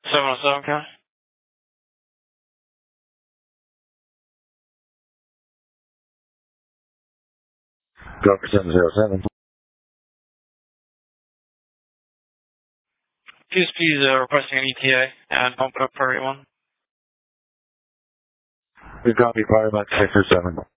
707, County. Go for 707. PSP is requesting an ETA and pump it up for everyone. We've got me Fireman 6 or 7.